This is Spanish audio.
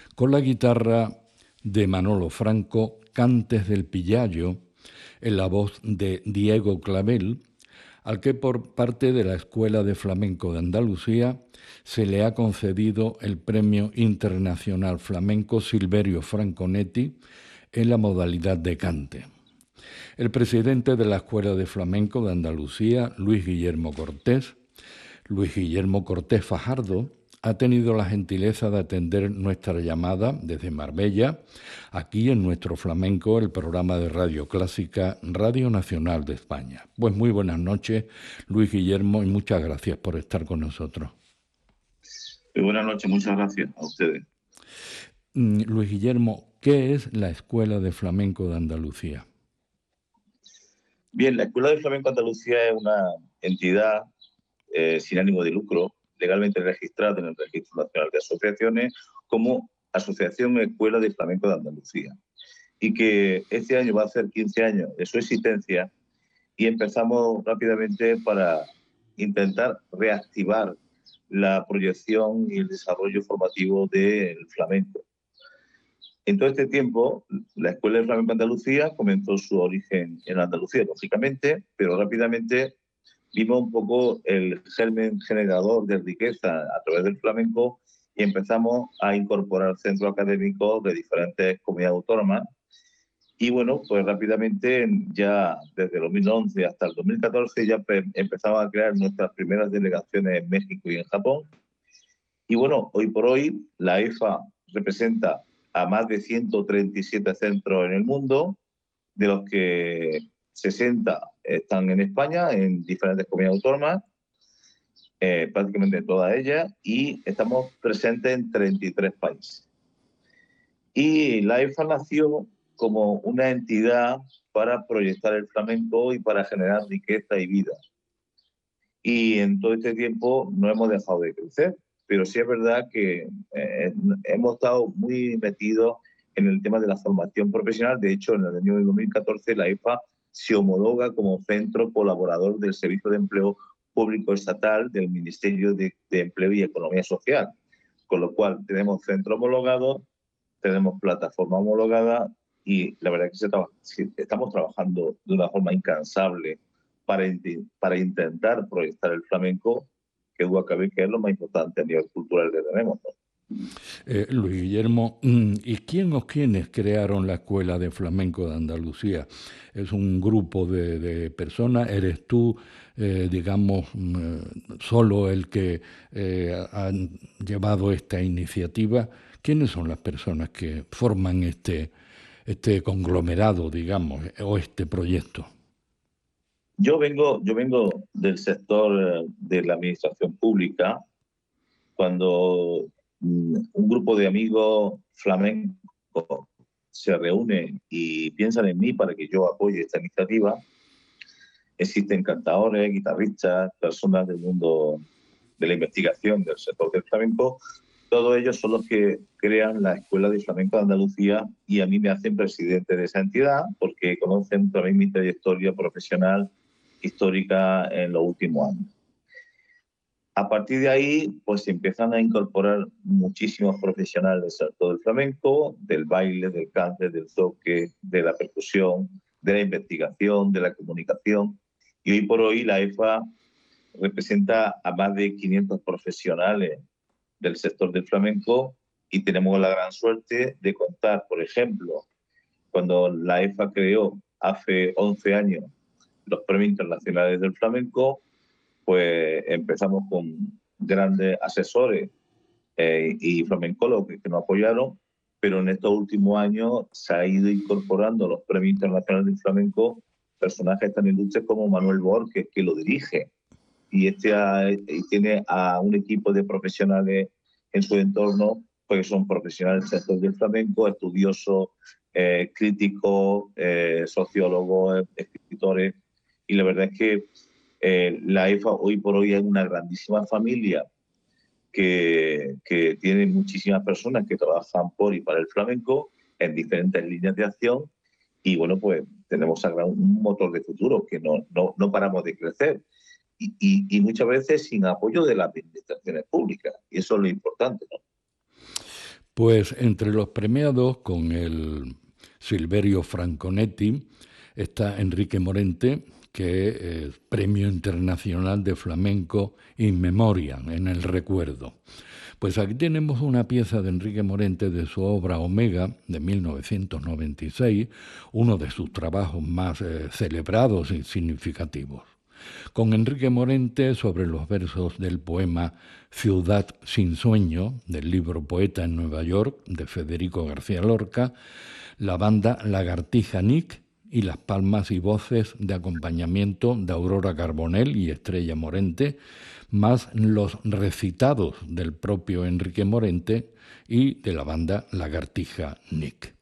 con la guitarra de Manolo Franco, Cantes del Pillayo, en la voz de Diego Clavel, al que por parte de la Escuela de Flamenco de Andalucía se le ha concedido el Premio Internacional Flamenco Silverio Franconetti en la modalidad de cante. El presidente de la Escuela de Flamenco de Andalucía, Luis Guillermo Cortés Fajardo, ha tenido la gentileza de atender nuestra llamada desde Marbella, aquí en Nuestro Flamenco, el programa de Radio Clásica, Radio Nacional de España. Pues muy buenas noches, Luis Guillermo, y muchas gracias por estar con nosotros. Muy buenas noches, muchas gracias a ustedes. Luis Guillermo, ¿qué es la Escuela de Flamenco de Andalucía? Bien, la Escuela de Flamenco de Andalucía es una entidad sin ánimo de lucro, legalmente registrada en el Registro Nacional de Asociaciones como Asociación Escuela de Flamenco de Andalucía, y que este año va a hacer 15 años de su existencia, y empezamos rápidamente para intentar reactivar la proyección y el desarrollo formativo del flamenco. En todo este tiempo, la Escuela de Flamenco de Andalucía comenzó su origen en Andalucía, lógicamente, pero rápidamente vimos un poco el germen generador de riqueza a través del flamenco y empezamos a incorporar centros académicos de diferentes comunidades autónomas. Y bueno, pues rápidamente, ya desde el 2011 hasta el 2014, ya empezamos a crear nuestras primeras delegaciones en México y en Japón. Y bueno, hoy por hoy la EFA representa a más de 137 centros en el mundo, de los que 60 están en España, en diferentes comunidades autónomas, prácticamente todas ellas, y estamos presentes en 33 países. Y la EFA nació como una entidad para proyectar el flamenco y para generar riqueza y vida. Y en todo este tiempo no hemos dejado de crecer, pero sí es verdad que hemos estado muy metidos en el tema de la formación profesional. De hecho, en el año 2014 la EFA se homologa como centro colaborador del Servicio de Empleo Público Estatal del Ministerio de Empleo y Economía Social, con lo cual tenemos centro homologado, tenemos plataforma homologada, y la verdad es que estamos trabajando de una forma incansable para intentar proyectar el flamenco, que duda cabe que es lo más importante a nivel cultural que tenemos, ¿no? Luis Guillermo, ¿y quiénes crearon la Escuela de Flamenco de Andalucía? ¿Es un grupo de personas? ¿Eres tú, digamos, solo el que han llevado esta iniciativa? ¿Quiénes son las personas que forman este conglomerado, digamos, o este proyecto? Yo vengo del sector de la administración pública. Cuando un grupo de amigos flamencos se reúnen y piensan en mí para que yo apoye esta iniciativa, existen cantadores, guitarristas, personas del mundo de la investigación del sector del flamenco. Todos ellos son los que crean la Escuela de Flamenco de Andalucía, y a mí me hacen presidente de esa entidad porque conocen también mi trayectoria profesional histórica en los últimos años. A partir de ahí, pues se empiezan a incorporar muchísimos profesionales del sector del flamenco, del baile, del cante, del toque, de la percusión, de la investigación, de la comunicación. Y hoy por hoy la EFA representa a más de 500 profesionales del sector del flamenco, y tenemos la gran suerte de contar, por ejemplo, cuando la EFA creó hace 11 años los premios internacionales del flamenco, pues empezamos con grandes asesores y flamencólogos que nos apoyaron, pero en estos últimos años se ha ido incorporando a los premios internacionales del flamenco personajes tan ilustres como Manuel Borges, que lo dirige, y tiene a un equipo de profesionales en su entorno, pues son profesionales del sector del flamenco, estudiosos, críticos, sociólogos, escritores, y la verdad es que la EFA hoy por hoy es una grandísima familia que tiene muchísimas personas que trabajan por y para el flamenco en diferentes líneas de acción, y bueno, pues tenemos un motor de futuro que no paramos de crecer, y muchas veces sin apoyo de las administraciones públicas, y eso es lo importante, ¿no? Pues entre los premiados con el Silverio Franconetti está Enrique Morente, que es Premio Internacional de Flamenco in Memoriam, en el recuerdo. Pues aquí tenemos una pieza de Enrique Morente de su obra Omega, de 1996, uno de sus trabajos más celebrados y significativos. Con Enrique Morente sobre los versos del poema Ciudad sin sueño, del libro Poeta en Nueva York, de Federico García Lorca, la banda Lagartija Nick y las palmas y voces de acompañamiento de Aurora Carbonell y Estrella Morente, más los recitados del propio Enrique Morente y de la banda Lagartija Nick.